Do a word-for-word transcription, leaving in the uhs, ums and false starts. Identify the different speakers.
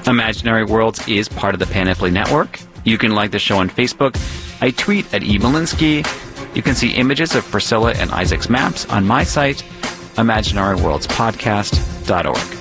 Speaker 1: Imaginary Worlds is part of the Panoply Network. You can like the show on Facebook. I tweet at E. Malinsky. You can see images of Priscilla and Isaac's maps on my site, imaginary worlds podcast dot org.